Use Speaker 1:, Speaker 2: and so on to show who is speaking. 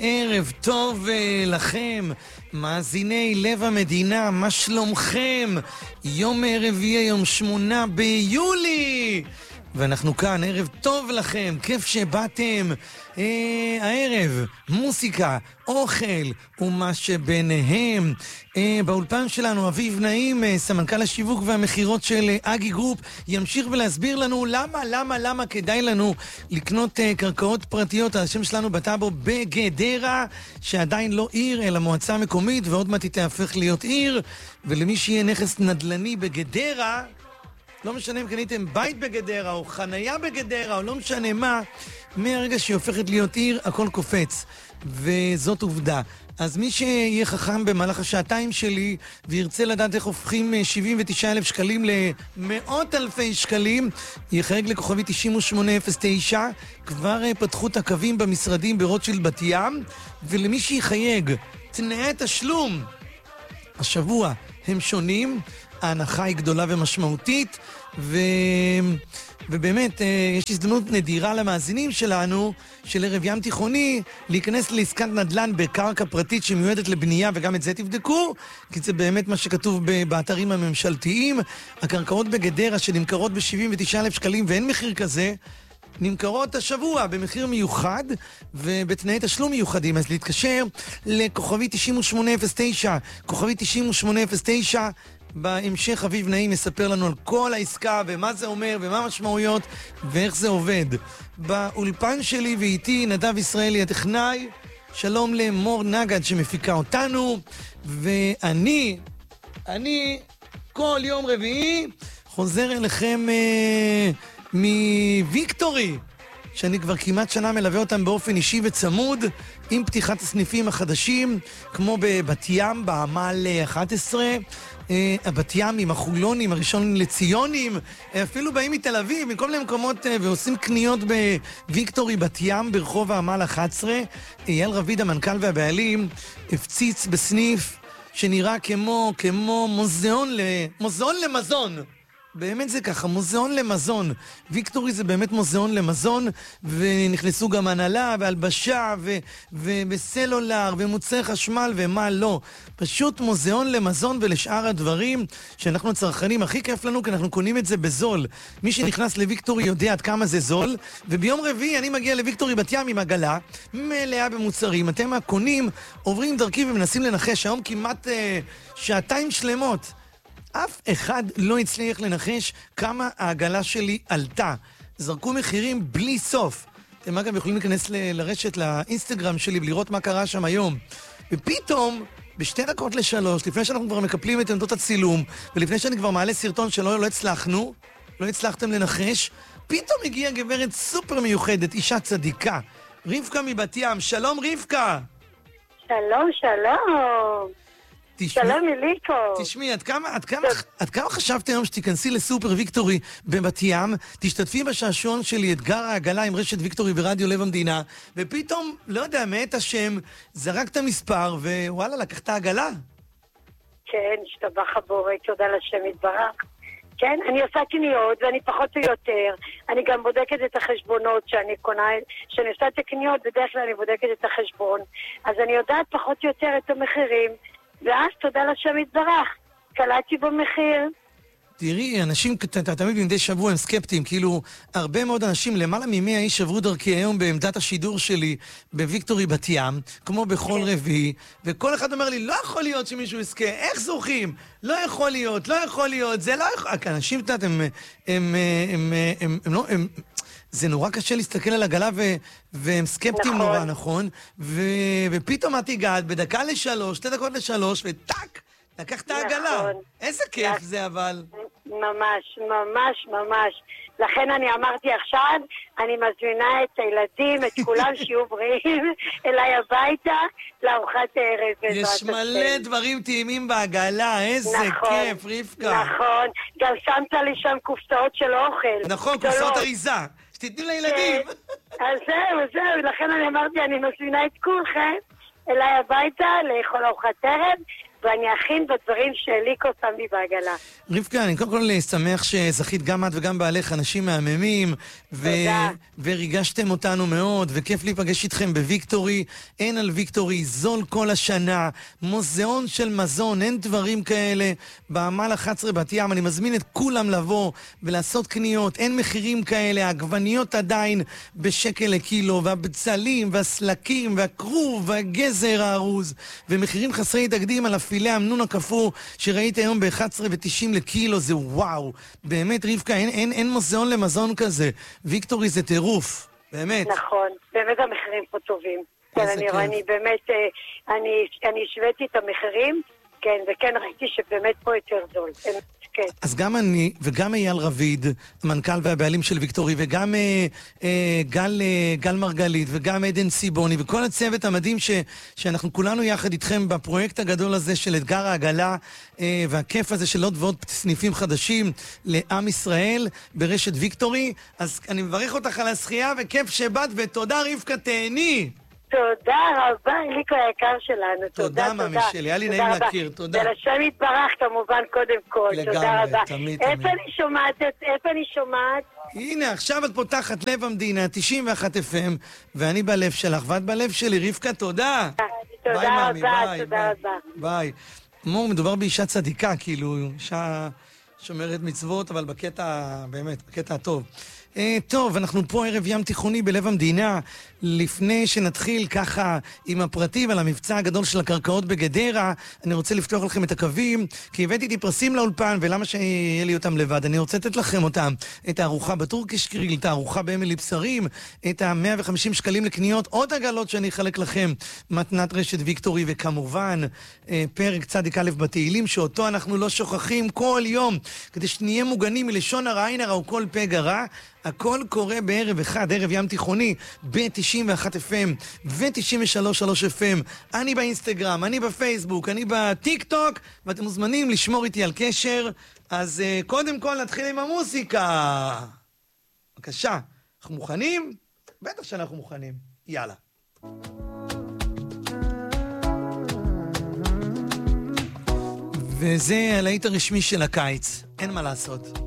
Speaker 1: ערב טוב לכם, מאזיני לב המדינה, מה שלומכם? יום רביעי, יום 8 ביולי, ואנחנו כאן, ערב טוב לכם, כיף שבאתם. הערב, מוסיקה, אוכל ומה שביניהם. באולפן שלנו אביב נעים, סמנכ"ל השיווק והמחירות של אגי גרופ, ימשיך ולהסביר לנו למה כדאי לנו לקנות קרקעות פרטיות. השם שלנו בטאבו בגדרה, שעדיין לא עיר אלא מועצה מקומית, ועוד מעט היא תהפך להיות עיר. ולמי שיהיה נכס נדל"ני בגדרה, לא משנה אם קניתם בית בגדרה או חנייה בגדרה או לא משנה מה, מהרגע שהיא הופכת להיות עיר הכל קופץ, וזאת עובדה. אז מי שיהיה חכם במהלך השעתיים שלי וירצה לדעת איך הופכים 79,000 שקלים למאות אלפי שקלים, יחייג לכוכבי 9809. כבר פתחו את הקווים במשרדים ברוטשילד בת ים. ולמי שיחייג, תנאי תשלום השבוע הם שונים, ההנחה היא גדולה ומשמעותית, ובאמת יש הזדמנות נדירה למאזינים שלנו של ערב ים תיכוני להיכנס לעסקת נדל"ן בקרקע פרטית שמיועדת לבנייה, וגם את זה תבדקו, כי זה באמת מה שכתוב באתרים הממשלתיים. הקרקעות בגדרה שנמכרות ב79,000 שקלים ואין מחיר כזה, נמכרות השבוע במחיר מיוחד ובתנאי תשלום מיוחדים. אז להתקשר לכוכבי 9809, כוכבי 9809. בהמשך אביב נעים יספר לנו על כל העסקה ומה זה אומר ומה המשמעויות ואיך זה עובד. באולפן שלי ואיתי נדב ישראלי הטכנאי, שלום למור נגד שמפיקה אותנו, ואני כל יום רביעי חוזר אליכם מוויקטורי, שאני כבר כמעט שנה מלווה אותם באופן אישי וצמוד, עם פתיחת הסניפים החדשים, כמו בבת ים, בעמל 11, בת ים עם החולונים, הראשון לציונים, אפילו באים מתל אביב, מכל מיני מקומות, ועושים קניות בוויקטורי בת ים, ברחוב העמל 11. אייל רביד, המנכ"ל והבעלים, הפציץ בסניף שנראה כמו מוזיאון למזון. באמת זה ככה, מוזיאון למזון. ויקטורי זה באמת מוזיאון למזון, ונכנסו גם הנהלה והלבשה וסלולר ומוצרי חשמל ומה לא. פשוט מוזיאון למזון ולשאר הדברים שאנחנו צרכנים. הכי כיף לנו כי אנחנו קונים את זה בזול. מי שנכנס לוויקטורי יודע עד כמה זה זול. וביום רביעי אני מגיע לוויקטורי בת ים עם עגלה מלאה במוצרים. אתם הקונים עוברים דרכי ומנסים לנחש. היום כמעט שעתיים שלמות אף אחד לא הצליח לנחש כמה העגלה שלי עלתה. זרקו מחירים בלי סוף. אתם אגב יכולים להיכנס לרשת, לאינסטגרם שלי, ולראות מה קרה שם היום. ופתאום, ב2:03, לפני שאנחנו כבר מקפלים את עמדות הצילום, ולפני שאני כבר מעלה סרטון שלא לא הצלחתם לנחש, פתאום הגיעה גברת סופר מיוחדת, אישה צדיקה, רבקה מבת ים. שלום רבקה.
Speaker 2: שלום. שלום אליקו.
Speaker 1: תשמעי, עד כמה חשבת היום שתיכנסי לסופר ויקטורי בבת ים, תשתתפי בשעשועון שלי, אתגר העגלה עם רשת ויקטורי ברדיו לב המדינה, ופתאום, לא יודע, מאת השם, זרקת מספר, ווואלה, לקחת העגלה?
Speaker 2: כן, השתבח הבורא, תודה לשם יתברך. כן, אני עושה קניות, ואני פחות או יותר. אני גם בודקת את החשבונות שאני קונה, שאני עושה את הקניות, בדרך כלל אני בודקת את החשבון. אז אני יודעת פחות או יותר את המחירים, ואז תודה לשם יתברך, קלעתי במחיר.
Speaker 1: תראי, אנשים תמיד מדי שבוע הם סקפטיים, כאילו הרבה מאוד אנשים, למעלה מ100 איש עברו דרכי היום בעמדת השידור שלי בוויקטורי בת ים, כמו בכל רביעי, וכל אחד אומר לי, לא יכול להיות שמישהו יזכה, איך זוכים? לא יכול להיות, זה לא יכול... אנשים, את יודעת, זה נורא קשה להסתכל על עגלה והם סקפטיים נורא, נכון? ופתאום את הגעת בדקה ל3, 2 דקות ל3, וטק, לקחת העגלה. איזה כיף זה אבל.
Speaker 2: ממש. לכן אני אמרתי עכשיו, אני מזמינה את הילדים, את כולם שיהיו בריאים, אליי הביתה, לארוחת ערב.
Speaker 1: יש מלא דברים טעימים בעגלה, איזה כיף, רבקה.
Speaker 2: נכון, גם שמת לי שם קופסאות של אוכל.
Speaker 1: נכון, קופסאות אריזה. שתתנו לילדים.
Speaker 2: אז זהו, לכן אני אמרתי, אני מזמינה את כולכם אליי הביתה לאכול ארוחת ערב, ואני אכין בדברים שאליקו שם לי בעגלה.
Speaker 1: רבקה, אני קודם כל שמח שזכית גם את וגם בעלך אנשים מהממים, וריגשתם אותנו מאוד, וכיף להיפגש איתכם בוויקטורי. אין על ויקטורי, זול כל השנה, מוזיאון של מזון, אין דברים כאלה. בעמל 11 בת ים, אני מזמין את כולם לבוא ולעשות קניות, אין מחירים כאלה, העגבניות עדיין בשקל לקילו, והבצלים והסלקים והכרוב והגזר הארוז, ומחירים חסרי תקדים על הפילה אמנון הקפוא שראית היום ב-11.90 לקילו, זה וואו. באמת רבקה, אין מוזיאון למזון כזה. ויקטורי זה טירוף, באמת.
Speaker 2: נכון, באמת המחירים פה טובים. כן, אני באמת, אני השוויתי את המחירים, כן, וכן ראיתי שבאמת פה יותר זול. כן.
Speaker 1: אז גם אני, וגם אייל רביד, המנכ"ל והבעלים של ויקטורי, וגם גל מרגלית, וגם עדן סיבוני, וכל הצוות המדהים שאנחנו כולנו יחד איתכם בפרויקט הגדול הזה של אתגר העגלה, והכיף הזה של עוד ועוד סניפים חדשים לעם ישראל ברשת ויקטורי. אז אני מברך אותך על הזכייה, וכיף שבאת, ותודה רבקה, תהני.
Speaker 2: תודה רבה, אליקו היקר שלנו.
Speaker 1: תודה, מאמי שלי, היה לי נעים להכיר, תודה.
Speaker 2: ולשם יתברך כמובן קודם כל, תודה רבה.
Speaker 1: תמיד.
Speaker 2: איפה אני שומעת?
Speaker 1: הנה, עכשיו את פותחת לב המדינה, 91 FM, ואני בלב שלך, ואת בלב שלי. רבקה, תודה.
Speaker 2: תודה רבה, תודה רבה.
Speaker 1: ביי. מדובר באישה צדיקה, כאילו, אישה שומרת מצוות, אבל בקטע, באמת, בקטע הטוב. טוב, אנחנו פה ערב ים תיכוני בלב המדינה. לפני שנתחיל ככה עם הפרטים על המבצע הגדול של הקרקעות בגדרה, אני רוצה לפתוח לכם את הקווים, כי הבאתי איתי פרסים לאולפן, ולמה שיהיה לי אותם לבד? אני רוצה לתת לכם אותם. את הארוחה בטורקיש קריל, את הארוחה באמילי בשרים, את ה-150 שקלים לקניות, עוד עגלות שאני אחלק לכם, מתנת רשת ויקטורי, וכמובן פרק צדיק א' בתהילים, שאותו אנחנו לא שוכחים כל יום, כדי שנהיה מוגנים מלשון הרע עין הרע וכל פגע רע. הכל קורה בערב אחד, ערב ים תיכוני, ב-91 FM ו-93 FM. אני באינסטגרם, אני בפייסבוק, אני בטיק טוק, ואתם מוזמנים לשמור איתי על קשר. אז קודם כל נתחיל עם המוזיקה. בבקשה, אנחנו מוכנים? בטח שאנחנו מוכנים. יאללה. וזה הלהיט הרשמי של הקיץ, אין מה לעשות.